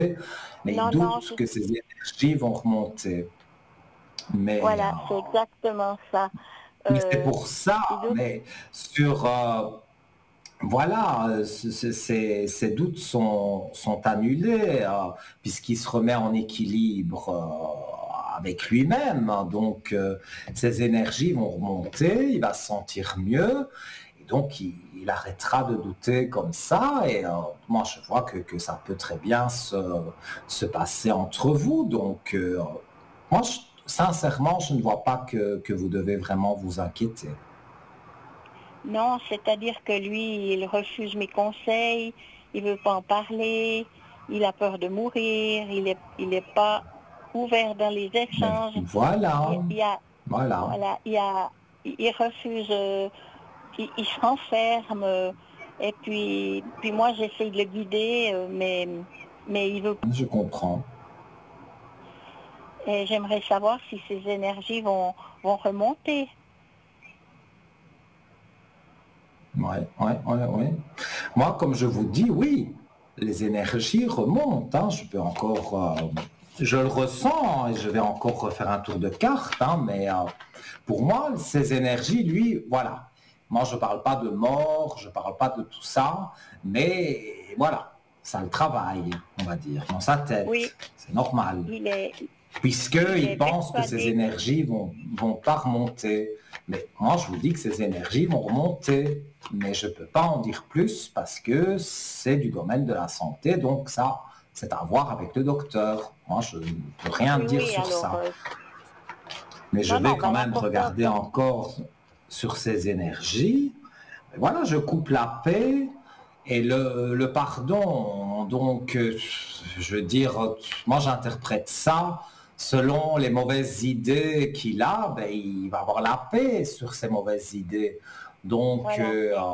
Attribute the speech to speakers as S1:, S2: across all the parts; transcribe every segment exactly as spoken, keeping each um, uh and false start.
S1: mais il
S2: Non, non,
S1: doute
S2: je
S1: que ses énergies vont remonter. Mais,
S2: voilà, c'est
S1: heu,
S2: exactement ça.
S1: mais c'est
S2: Heu,
S1: pour ça,
S2: il doute
S1: mais sur, heu, voilà, heu, ce ce ces ces doutes sont sont annulés, heu, puisqu'il se remet en équilibre, heu, avec lui-même, hein. Donc, heu, ses énergies vont remonter, il va se sentir mieux et donc il il arrêtera de douter comme ça et heu, moi je vois que que ça peut très bien se se passer entre vous. Donc, heu, moi je sincèrement, je ne vois pas que que vous devez vraiment vous inquiéter.
S2: non, c'est-à-dire que lui, il refuse mes conseils, il veut pas en parler, il a peur de mourir, il est il est pas ouvert dans les
S1: Mais
S2: échanges. Il
S1: voilà,
S2: y a il y a
S1: voilà.
S2: voilà, il y a il il refuse, heu, il il se renferme, heu et puis puis moi j'essaye de le guider, heu, mais mais il veut
S1: Je comprends.
S2: et j'aimerais savoir si ses énergies vont vont remonter.
S1: Ouais, ouais, ouais, ouais. Moi, comme je vous dis, oui, les énergies remontent, hein. Je peux encore, heu, je le ressens et je vais encore refaire un tour de cartes, hein, mais, heu, pour moi, ces énergies, lui, voilà. Moi, je parle pas de mort, je parle pas de tout ça, mais voilà, ça le travaille, on va dire, dans sa
S2: Oui,
S1: tête. C'est normal.
S2: il est il
S1: Puisqu'il
S2: est
S1: pense que ces
S2: persuadé.
S1: énergies vont, vont pas remonter. Mais moi, je vous dis que ces énergies vont remonter. Mais je ne peux pas en dire plus parce que c'est du domaine de la santé. Donc ça, c'est à voir avec le docteur. Moi, je ne peux rien
S2: Oui,
S1: dire
S2: oui,
S1: sur
S2: alors,
S1: ça.
S2: heu,
S1: Mais je
S2: non,
S1: vais
S2: non,
S1: quand
S2: ben
S1: même
S2: l'important
S1: regarder
S2: c'est
S1: encore sur ces énergies. Et voilà, je coupe la paix et le, le pardon. Donc, euh, je veux dire, moi j'interprète ça selon les mauvaises idées qu'il a, ben, il va avoir la paix sur ces mauvaises idées. Donc,
S2: voilà,
S1: euh,
S2: c'est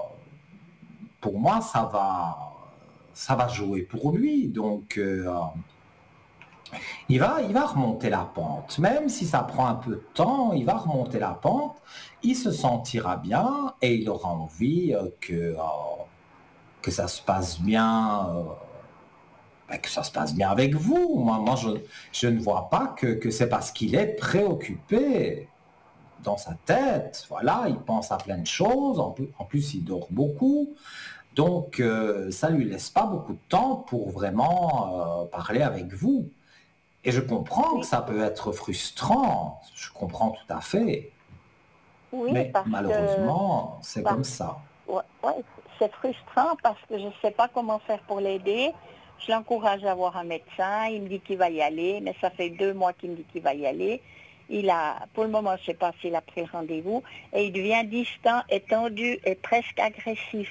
S1: pour moi, ça va, ça va jouer pour lui. Donc, euh, il va, il va remonter la pente. Même si ça prend un peu de temps, il va remonter la pente. Il se sentira bien et il aura envie euh, que, euh, que ça se passe bien, euh, ben, que ça se passe bien avec vous. Moi, moi je, je ne vois pas que, que c'est parce qu'il est préoccupé dans sa tête. Voilà, il pense à plein de choses. En plus, en plus il dort beaucoup. Donc, euh, ça lui laisse pas beaucoup de temps pour vraiment euh, parler avec vous. Et je comprends que
S2: oui,
S1: ça peut être frustrant, je comprends tout à fait,
S2: oui,
S1: mais
S2: parce que
S1: malheureusement, c'est
S2: parce
S1: comme ça.
S2: ouais, ouais, c'est frustrant parce que je ne sais pas comment faire pour l'aider. Je l'encourage à voir un médecin, il me dit qu'il va y aller, mais ça fait deux mois qu'il me dit qu'il va y aller. Il a, pour le moment, je ne sais pas s'il a pris rendez-vous, et il devient distant, étendu et presque agressif.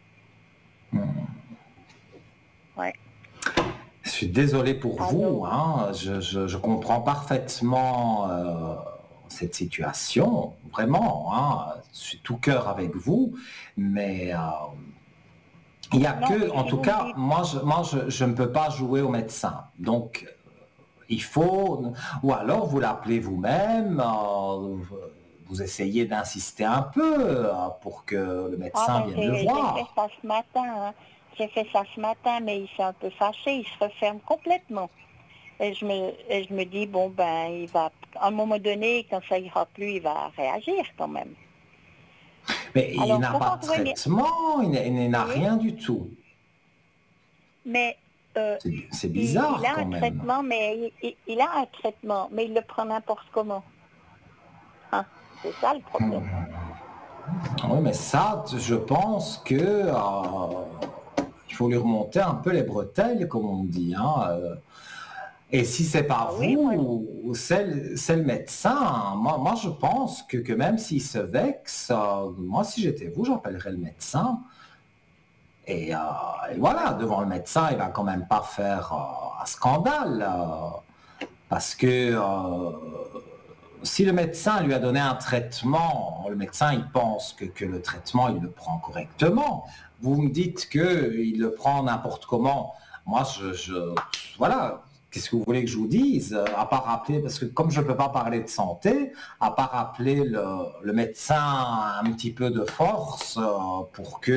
S2: Ouais.
S1: Je suis désolé pour vous,
S2: Alors,
S1: hein, je, je- je comprends parfaitement euh, cette situation, vraiment, hein, je suis tout cœur avec vous, mais euh, il n'y a
S2: non,
S1: que,
S2: mais
S1: en
S2: si
S1: tout
S2: vous me
S1: cas,
S2: dites,
S1: moi, je, moi, je, je ne peux pas jouer au médecin, donc il faut, ou alors vous l'appelez vous-même, euh, vous essayez d'insister un peu euh, pour que le
S2: ah
S1: médecin
S2: ben
S1: vienne le
S2: j'ai j'ai fait
S1: voir.
S2: ça ce matin, hein. J'ai fait ça ce matin, mais il s'est un peu fâché, il se referme complètement. Et je me, et je me dis, bon, ben, il va, à un moment donné, quand ça ira plus, il va réagir quand même.
S1: Mais il
S2: Alors,
S1: n'a
S2: pour
S1: pas de
S2: entraîner,
S1: traitement, il n'a il n'a
S2: vous voyez,
S1: rien du tout.
S2: mais euh,
S1: C'est c'est
S2: il, il
S1: bizarre
S2: a
S1: quand
S2: un
S1: même.
S2: traitement, mais il, il- il a un traitement, mais il le prend n'importe comment. Hein, c'est ça le problème.
S1: Oui, mais ça, je pense que euh, il faut lui remonter un peu les bretelles, comme on dit, hein, euh. Et si c'est pas
S2: Ah oui, moi,
S1: vous, c'est le, c'est le médecin. Moi, moi, je pense que, que même s'il se vexe, euh, moi, si j'étais vous, j'appellerais le médecin. Et, euh, et voilà, devant le médecin, il va quand même pas faire euh, un scandale. euh, parce que euh, si le médecin lui a donné un traitement, le médecin, il pense que, que le traitement, il le prend correctement. Vous me dites qu'il le prend n'importe comment. Moi, je, je voilà, qu'est-ce que vous voulez que je vous dise? À part rappeler, parce que comme je ne peux pas parler de santé, à part rappeler le, le médecin un petit peu de force euh, pour que